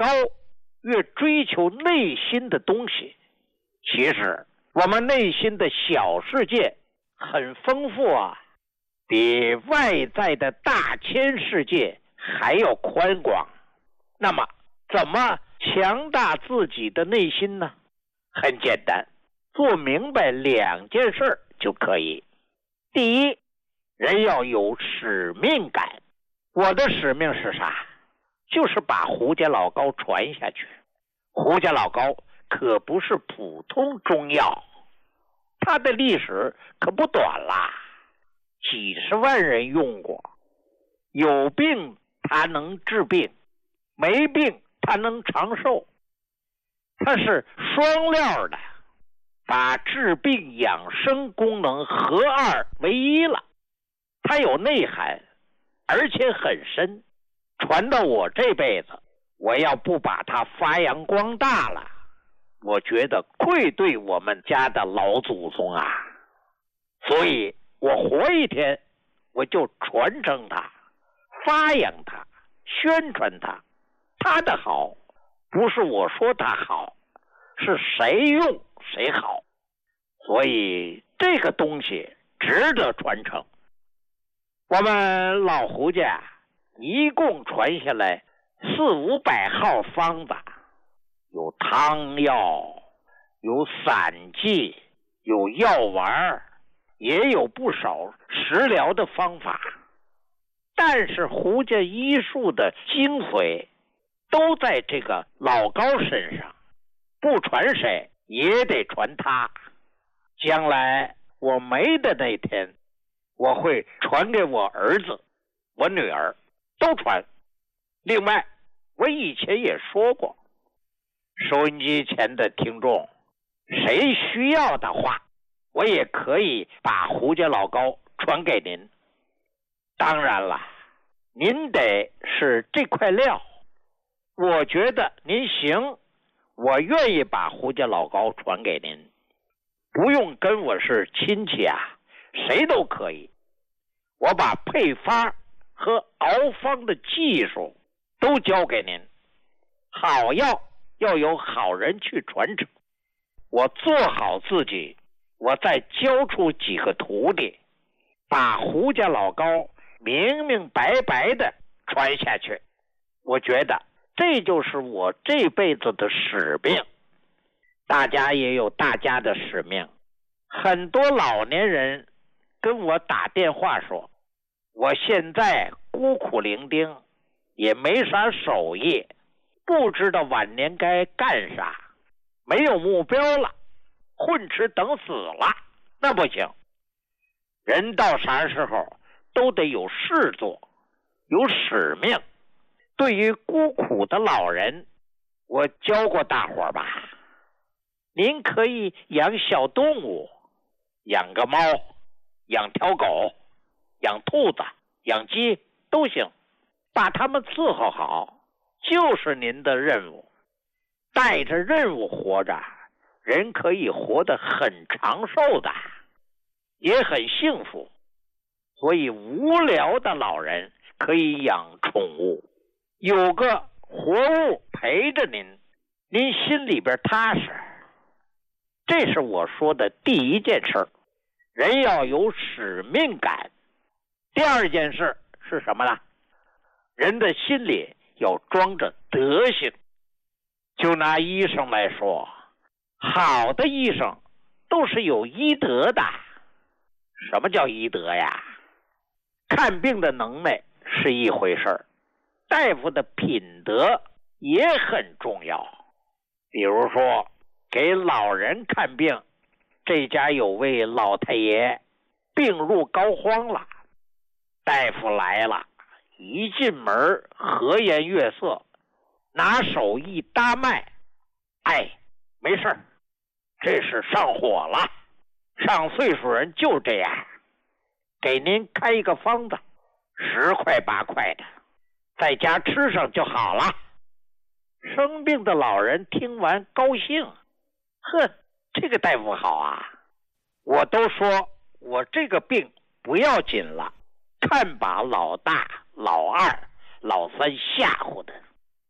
越追求内心的东西。其实我们内心的小世界很丰富啊，比外在的大千世界还要宽广。那么怎么强大自己的内心呢？很简单，做明白2件事就可以。第一，人要有使命感。我的使命是啥？就是把胡家老高传下去。胡家老高可不是普通中药，它的历史可不短啦，几十万人用过。有病它能治病，没病它能长寿。它是双料的，把治病养生功能合二为一了。它有内涵，而且很深。传到我这辈子，我要不把它发扬光大了，我觉得愧对我们家的老祖宗啊。所以我活一天，我就传承它，发扬它，宣传它。它的好不是我说它好，是谁用谁好。所以这个东西值得传承。我们老胡家一共传下来400-500号方子，有汤药，有散剂，有药丸，也有不少食疗的方法。但是胡家医术的精髓都在这个老高身上，不传谁也得传他。将来我没的那天，我会传给我儿子、我女儿，都传。另外，我以前也说过，收音机前的听众，谁需要的话，我也可以把胡家老高传给您。当然了，您得是这块料。我觉得您行，我愿意把胡家老高传给您。不用跟我是亲戚啊，谁都可以。我把配方和熬方的技术都交给您。好药要有好人去传承。我做好自己，我再教出几个徒弟，把胡家老高明明白白的传下去。我觉得这就是我这辈子的使命。大家也有大家的使命。很多老年人跟我打电话说，我现在孤苦伶仃，也没啥手艺，不知道晚年该干啥，没有目标了，混吃等死了。那不行，人到啥时候都得有事做，有使命。对于孤苦的老人，我教过大伙儿吧，您可以养小动物，养个猫，养条狗，养兔子，养鸡都行，把它们伺候好就是您的任务。带着任务活着，人可以活得很长寿的，也很幸福。所以无聊的老人可以养宠物，有个活物陪着您，您心里边踏实。这是我说的第一件事，人要有使命感。第二件事是什么呢？人的心里要装着德行。就拿医生来说，好的医生都是有医德的。什么叫医德呀？看病的能耐是一回事，大夫的品德也很重要。比如说给老人看病，这家有位老太爷病入膏肓了，大夫来了，一进门和颜悦色，拿手一搭脉，哎，没事，这是上火了，上岁数人就这样，给您开一个方子，10块8块的，在家吃上就好了。生病的老人听完高兴，呵，这个大夫好啊。我都说我这个病不要紧了，看把老大、老二、老三吓唬的。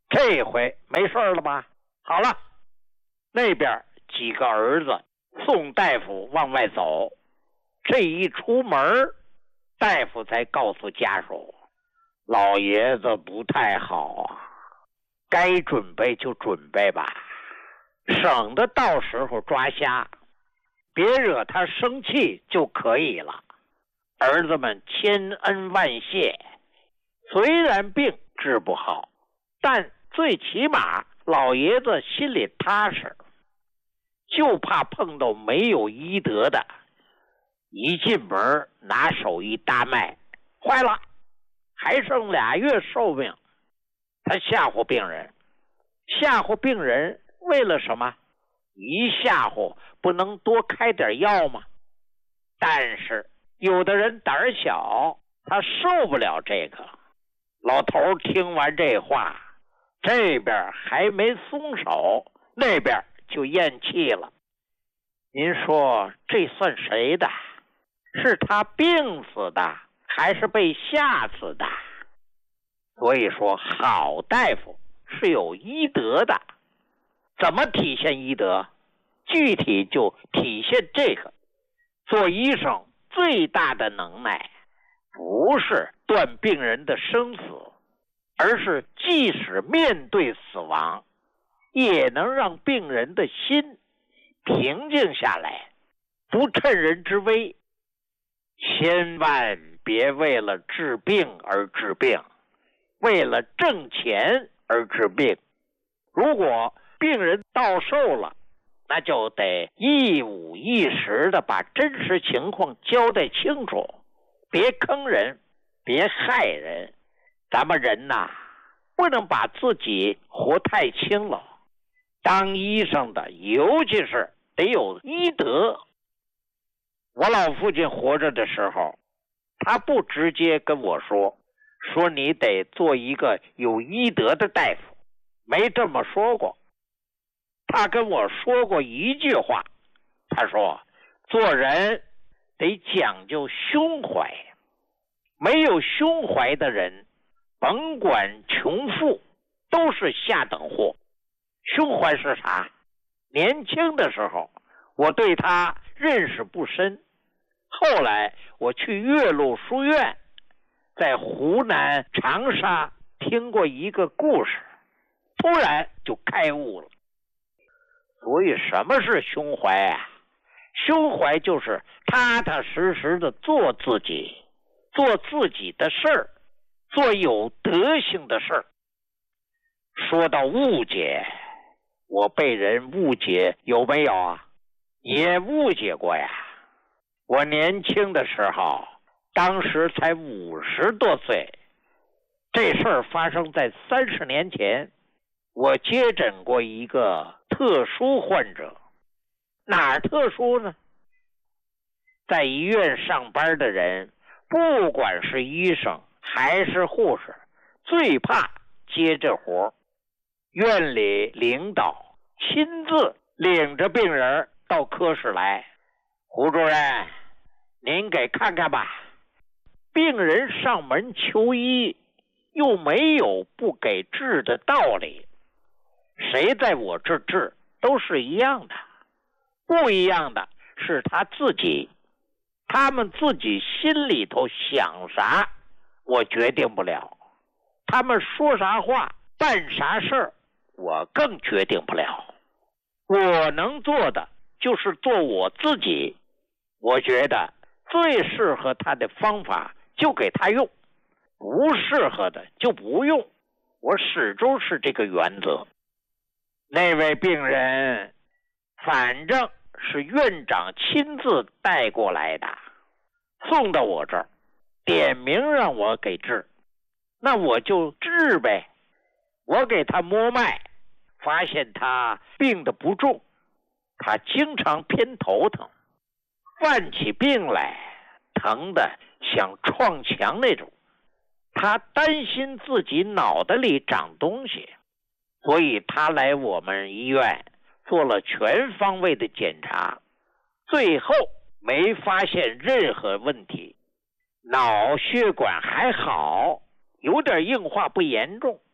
这回没事了吧？好了，那边几个儿子送大夫往外走，这一出门，大夫才告诉家属，老爷子不太好啊，该准备就准备吧，省得到时候抓瞎，别惹他生气就可以了。儿子们千恩万谢，虽然病治不好，但最起码老爷子心里踏实，就怕碰到没有医德的，一进门拿手一搭脉，坏了，还剩2月寿命。他吓唬病人，吓唬病人为了什么？一吓唬不能多开点药吗？但是有的人胆小，他受不了这个。老头听完这话，这边还没松手，那边就咽气了。您说这算谁的？是他病死的，还是被吓死的？所以说，好大夫是有医德的。怎么体现医德？具体就体现这个：做医生最大的能耐，不是断病人的生死，而是即使面对死亡，也能让病人的心平静下来，不趁人之危。千万别为了治病而治病，为了挣钱而治病。如果病人到寿了，那就得一五一十的把真实情况交代清楚，别坑人，别害人。咱们人呐，不能把自己活太轻了。当医生的，尤其是得有医德。我老父亲活着的时候，他不直接跟我说你得做一个有医德的大夫，没这么说过。他跟我说过一句话，他说做人得讲究胸怀，没有胸怀的人，甭管穷富，都是下等货。胸怀是啥？年轻的时候我对他认识不深，后来我去岳麓书院，在湖南长沙听过一个故事，突然就开悟了。所以什么是胸怀啊？胸怀就是踏踏实实的做自己，做自己的事儿，做有德行的事儿。说到误解，我被人误解有没有啊？也误解过呀。我年轻的时候，当时才50多岁，这事儿发生在30年前。我接诊过一个特殊患者。哪儿特殊呢？在医院上班的人，不管是医生还是护士，最怕接这活。院里领导亲自领着病人到科室来，胡主任，您给看看吧。病人上门求医，又没有不给治的道理，谁在我这治都是一样的，不一样的是他自己，他们自己心里头想啥，我决定不了，他们说啥话，办啥事儿，我更决定不了。我能做的就是做我自己，我觉得最适合他的方法就给他用，不适合的就不用，我始终是这个原则。那位病人反正是院长亲自带过来的，送到我这儿，点名让我给治，那我就治呗。我给他摸脉，发现他病得不重，他经常偏头疼，犯起病来疼得想撞墙那种。他担心自己脑袋里长东西，所以他来我们医院做了全方位的检查，最后没发现任何问题，脑血管还好，有点硬化不严重，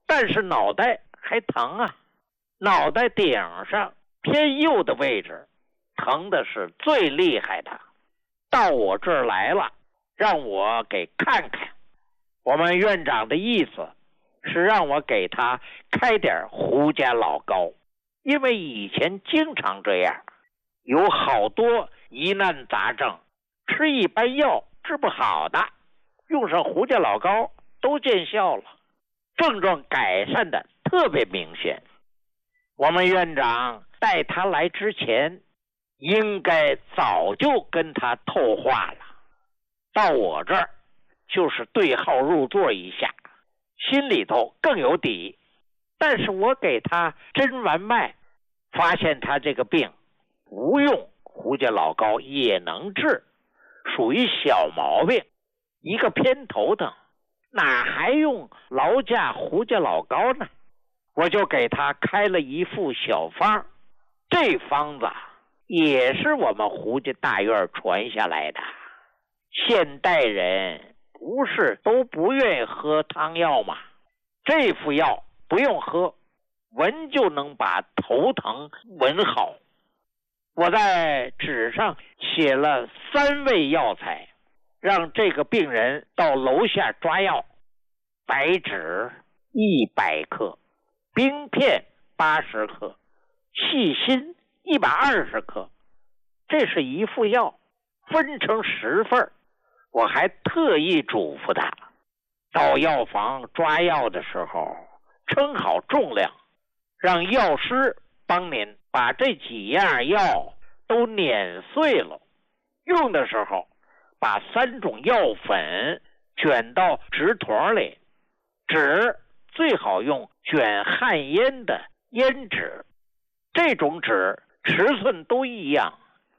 但是脑袋还疼啊，脑袋顶上偏右的位置疼的是最厉害的。到我这儿来了，让我给看看。我们院长的意思是让我给他开点胡家老膏，因为以前经常这样，有好多疑难杂症，吃一般药治不好的，用上胡家老膏都见效了，症状改善的特别明显。我们院长带他来之前，应该早就跟他透话了。到我这儿就是对号入座一下，心里头更有底。但是我给他诊完脉，发现他这个病不用胡家老膏也能治，属于小毛病，一个偏头疼，哪还用劳驾胡家老膏呢？我就给他开了一副小方，这方子也是我们胡家大院传下来的。现代人不是都不愿意喝汤药吗？这副药不用喝，闻就能把头疼闻好。我在纸上写了3味药材，让这个病人到楼下抓药。白芷100克，冰片80克，细辛120克。这是一副药，分成10份。我还特意嘱咐他，到药房抓药的时候称好重量，让药师帮您把这几样药都碾碎了，用的时候把3种药粉卷到纸筒里，纸最好用卷旱烟的烟纸，这种纸尺寸都一样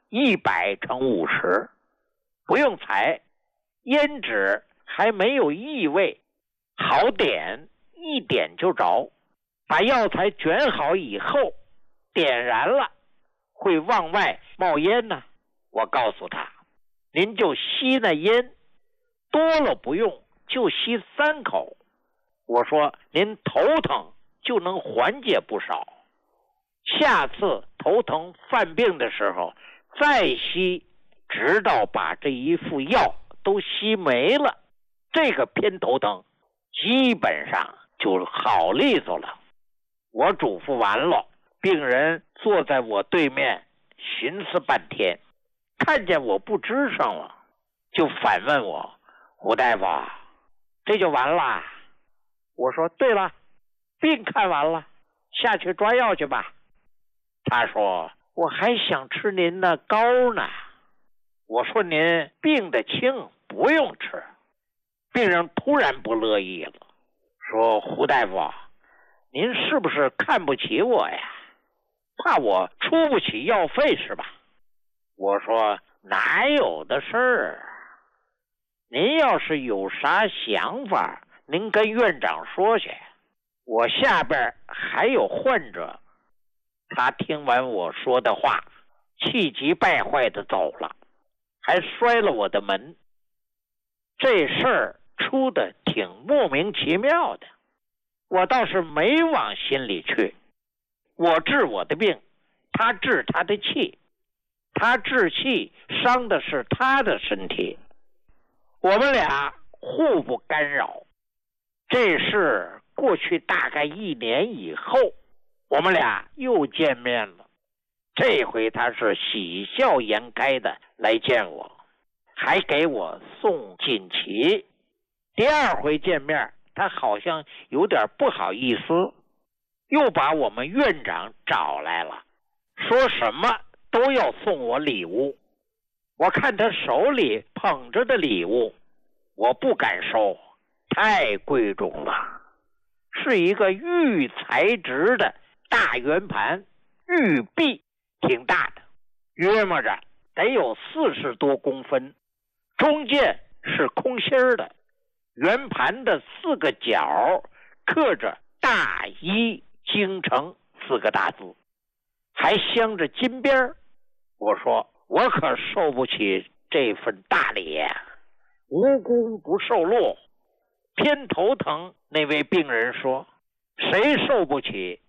，100×50，不用裁，烟纸还没有异味，好点，一点就着。把药材卷好以后，点燃了会往外冒烟呢。我告诉他，您就吸那烟，多了不用，就吸3口。我说您头疼就能缓解不少，下次头疼犯病的时候再吸，直到把这一副药都吸没了，这个偏头疼基本上就好利索了。我嘱咐完了，病人坐在我对面寻思半天，看见我不吱声了，就反问我，胡大夫，这就完了？我说对了，病看完了，下去抓药去吧。他说我还想吃您的膏呢。我说您病得轻，不用吃。病人突然不乐意了，说胡大夫，您是不是看不起我呀？怕我出不起药费是吧？我说哪有的事儿，您要是有啥想法，您跟院长说去，我下边还有患者。他听完我说的话，气急败坏的走了，还摔了我的门。这事儿出的挺莫名其妙的，我倒是没往心里去。我治我的病，他治他的气，他治气伤的是他的身体，我们俩互不干扰。这事过去大概1年以后，我们俩又见面了。这回他是喜笑颜开的来见我，还给我送锦旗。第2回见面，他好像有点不好意思，又把我们院长找来了，说什么都要送我礼物。我看他手里捧着的礼物，我不敢收，太贵重了，是一个玉材质的大圆盘，玉璧，挺大的，约摸着得有40多公分，中间是空心的，圆盘的4个角刻着大医京城4个大字，还镶着金边。我说我可受不起这份大礼呀，无功不受禄。偏头疼那位病人说， 谁受不起